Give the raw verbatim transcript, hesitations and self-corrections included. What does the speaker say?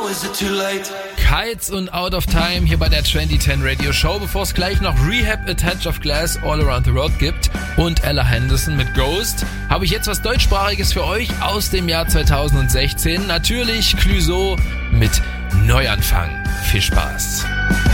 is it too late? Kites und Out of Time hier bei der zwanzig zehn Radio Show, bevor es gleich noch Rehab, A Touch of Glass, All Around the World gibt und Ella Henderson mit Ghost, habe ich jetzt was deutschsprachiges für euch aus dem Jahr zweitausendsechzehn. Natürlich Clouseau mit Neuanfang. Viel Spaß.